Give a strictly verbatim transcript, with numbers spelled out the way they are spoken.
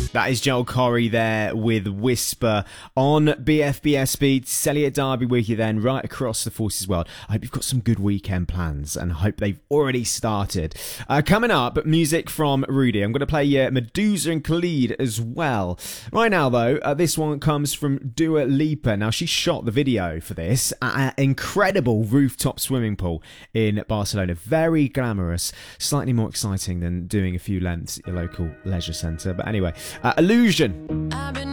That is Joel Corry there with Whisper on B F B S Beats. Elliot Darby with you then, right across the Forces world. I hope you've got some good weekend plans and I hope they've already started. Uh, coming up, music from Rudy. I'm going to play uh, Medusa and Khalid as well. Right now, though, uh, this one comes from Dua Lipa. Now, she shot the video for this at an incredible rooftop swimming pool in Barcelona. Very glamorous, slightly more exciting than doing a few lengths at your local leisure centre. But anyway, uh, Illusion.